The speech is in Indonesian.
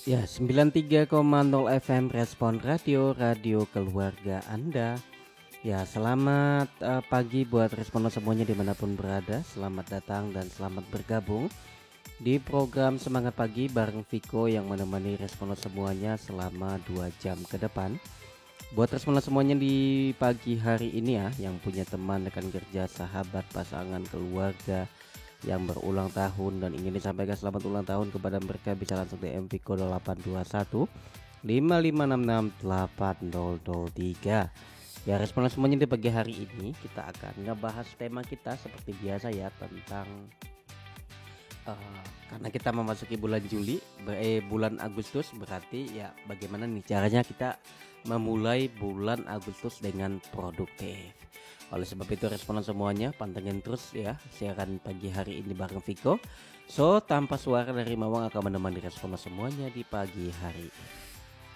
Ya, 93,0 FM Respon Radio, radio keluarga Anda. Ya, selamat pagi buat responden semuanya dimanapun berada. Selamat datang dan selamat bergabung di program Semangat Pagi bareng Viko yang menemani responden semuanya selama 2 jam ke depan. Buat responden semuanya di pagi hari ini ya, yang punya teman, rekan kerja, sahabat, pasangan, keluarga yang berulang tahun dan ingin disampaikan selamat ulang tahun kepada mereka, bisa langsung DM Viko 821 55668003. Ya, responden semuanya di pagi hari ini kita akan ngebahas tema kita seperti biasa ya, tentang karena kita memasuki bulan bulan Agustus, berarti ya bagaimana nih caranya kita memulai bulan Agustus dengan produktif. Oleh sebab itu responden semuanya pantengin terus ya siaran pagi hari ini bareng Viko. So tanpa suara dari Mawang akan menemani responden semuanya di pagi hari.